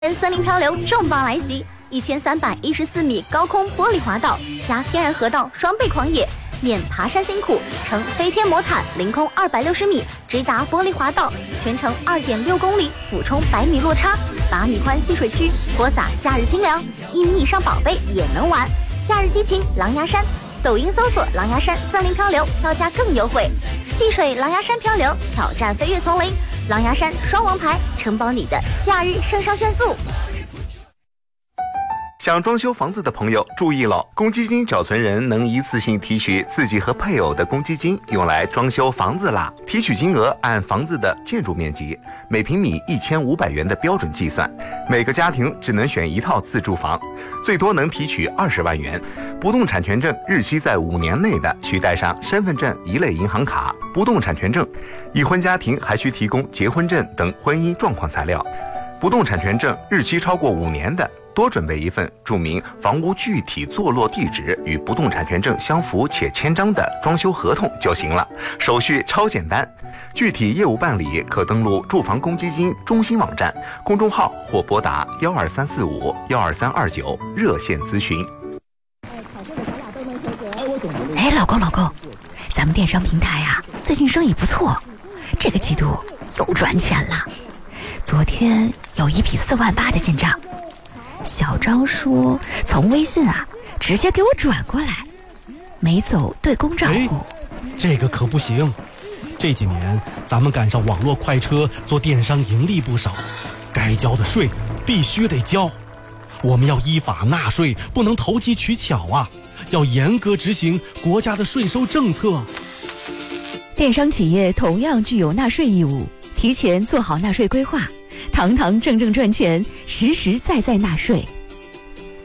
森林漂流重磅来袭，1314米高空玻璃滑道加天然河道双倍狂野，免爬山辛苦，乘飞天魔毯凌空260米直达玻璃滑道，全程2.6公里，俯冲100米落差，8米宽戏水区，泼洒夏日清凉，1米以上宝贝也能玩。夏日激情狼牙山，抖音搜索狼牙山森林漂流，票价更优惠。戏水狼牙山漂流，挑战飞跃丛林，狼牙山双王牌，承包你的夏日肾上腺素。 想装修房子的朋友注意了，公积金缴存人能一次性提取自己和配偶的公积金，用来装修房子啦。提取金额按房子的建筑面积，每平米1500元的标准计算，每个家庭只能选一套自住房，最多能提取20万元。不动产权证日期在5年内的，需带上身份证一类银行卡、不动产权证。已婚家庭还需提供结婚证等婚姻状况材料。不动产权证日期超过5年的，多准备一份注明房屋具体坐落地址与不动产权证相符且签章的装修合同就行了，手续超简单。具体业务办理可登录住房公积金中心网站、公众号或拨打12345-12329热线咨询。 哎，老公，咱们电商平台啊，最近生意不错，这个季度又赚钱了。昨天有一笔4万8的进账。小张说从微信啊直接给我转过来，没走对公账户。 这个可不行，这几年咱们赶上网络快车，做电商盈利不少，该交的税必须得交。我们要依法纳税，不能投机取巧啊，要严格执行国家的税收政策。 电商企业同样具有纳税义务，提前做好纳税规划，堂堂正正赚钱，实实在在纳税。